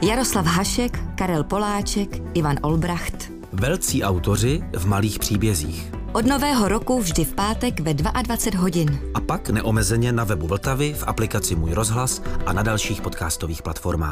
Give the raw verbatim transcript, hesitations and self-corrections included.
Jaroslav Hašek, Karel Poláček, Ivan Olbracht. Velcí autoři v malých příbězích. Od nového roku vždy v pátek ve dvacet dva hodin. A pak neomezeně na webu Vltavy, v aplikaci Můj rozhlas a na dalších podcastových platformách.